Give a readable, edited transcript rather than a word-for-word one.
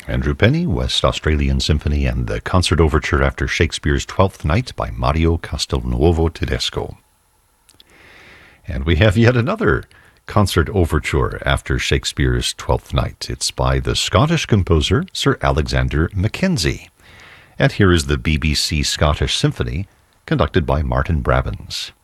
Andrew Penny, West Australian Symphony, and the Concert Overture after Shakespeare's Twelfth Night by Mario Castelnuovo Tedesco. And we have yet another concert overture after Shakespeare's Twelfth Night. It's by the Scottish composer Sir Alexander Mackenzie. And here is the BBC Scottish Symphony, conducted by Martin Brabbins.